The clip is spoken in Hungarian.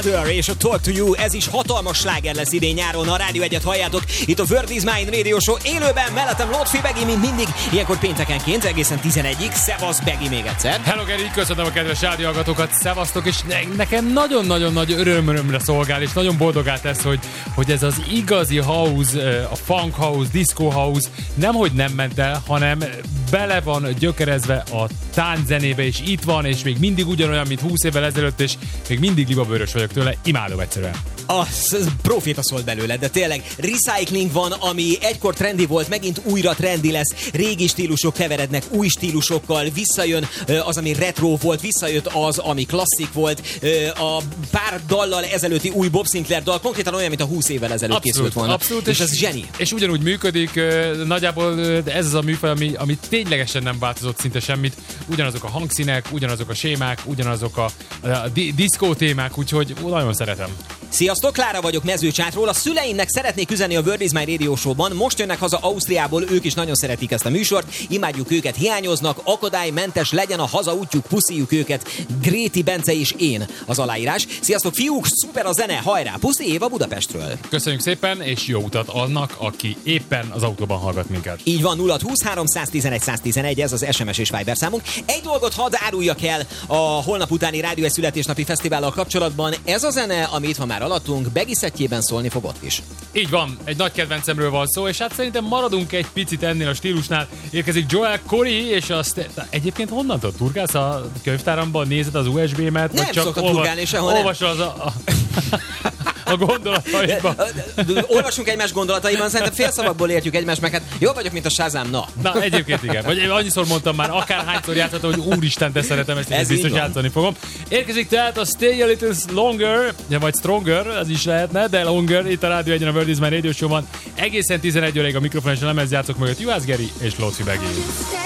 Heather és a Talk to You, ez is hatalmas sláger lesz idén nyáron, a Rádió 1-et halljátok, itt a World is Mine Radio Show, élőben mellettem Lotfi Begi, mint mindig, ilyenkor péntekenként, egészen 11-ig, szevasz Begi még egyszer. Hello Geri, köszönöm a kedves rádióhallgatókat, szevasztok, és nekem nagyon-nagyon nagy örömre szolgál, és nagyon boldogá tesz, hogy ez az igazi house, a funk house, disco house nemhogy nem ment el, hanem bele van gyökerezve a tánczenébe, és itt van, és még mindig ugyanolyan, mint 20 évvel ezelőtt, és még mindig libabőrös vagyok tőle, imádom egyszerűen. Az proféta szólt belőle, de tényleg recycling van, ami egykor trendi volt, megint újra trendi lesz, régi stílusok keverednek új stílusokkal, visszajön az, ami retro volt, visszajött az, ami klasszik volt, a pár dallal ezelőtti új Bob Sinclair dal konkrétan olyan, mint a 20 évvel ezelőtt készült volna. Abszolút, és ez zseni. És ugyanúgy működik, nagyjából ez az a műfaj, ami ténylegesen nem változott szinte semmit, ugyanazok a hangszínek, ugyanazok a sémák, ugyanazok a diszkó témák, úgyhogy nagyon szeretem. Sziasztok, Klára vagyok Mezőcsátról. A szüleimnek szeretnék üzenni a World is Mine Radio Show-ban. Most jönnek haza Ausztriából, ők is nagyon szeretik ezt a műsort. Imádjuk őket, hiányoznak, akadálymentes legyen a hazaútjuk, puszíjuk őket. Gréti Bence és én az aláírás. Sziasztok fiúk, szuper a zene, hajrá! Puszi Éva Budapestről. Köszönjük szépen, és jó utat annak, aki éppen az autóban hallgat minket. Így van, 0-20 311 111, ez az SMS és Viber számunk. Egy dolgot hadd áruljak el a holnap utáni Rádió 1 születésnapi fesztivállal kapcsolatban. Ez a zene, ami itt van már alattunk, Begi szettjében szólni fog ott is. Így van, egy nagy kedvencemről van szó, és hát szerintem maradunk egy picit ennél a stílusnál. Érkezik Joel Corey, és azt egyébként honnan tudod, turkálsz a könyvtáramban, nézed az USB-met? Nem szoktam turkálni sehol, olvasol a gondolataiban. Olvasunk egymás gondolataiban, szerintem félszavakból értjük egymást, meg hát jól vagyok, mint a Shazam, na. Na, egyébként igen. Vagy annyiszor mondtam már, akárhányszor játszottam, hogy úristen, de szeretem ezt, és biztos játszani fogom. Érkezik tehát a Stay a Little Longer, vagy Stronger, az is lehetne, de Longer, itt a Rádió 1-en a World is Mine Radio Show-ban. Egészen 11 óráig a mikrofon és a lemez játszok mögött Juhász Geri és Lóci Begi.